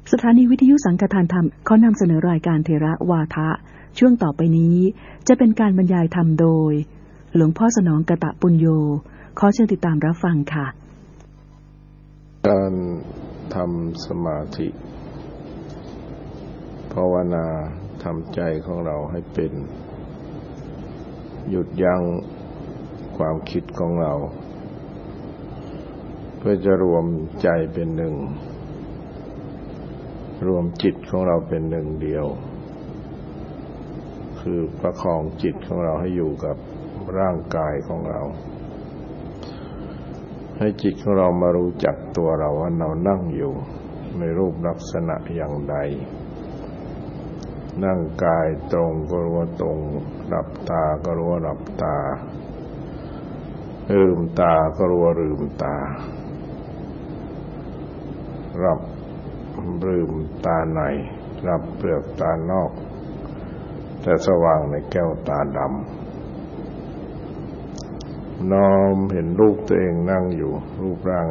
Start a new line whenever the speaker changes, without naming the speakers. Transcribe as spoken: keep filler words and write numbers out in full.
สถานีวิทยุสังฆทานธรรมขอนำเสนอรายการเถระวาทะช่วงต่อไปนี้จะเป็นการบรรยายธรรมโดยหลวงพ่อสนองกตปุญโญขอเชิญติดตามรับฟังค่ะ
การทำสมาธิภาวนาทำใจของเราให้เป็นหยุดยั้งความคิดของเราเพื่อจะรวมใจเป็นหนึ่งรวมจิตของเราเป็นหนึ่งเดียวคือประคองจิตของเราให้อยู่กับร่างกายของเราให้จิตของเรามารู้จักตัวเราว่าเรานั่งอยู่ในรูปลักษณะอย่างใดนั่งกายตรงก็รู้ว่าตรงหลับตาก็รู้ว่าหลับตาลืมตาก็รู้ว่าลืมตาหลับลืมตาในหลับเปลือกตานอกแต่สว่างในแก้วตาดำน้อมเห็นรูปตัวเองนั่งอยู่รูปร่าง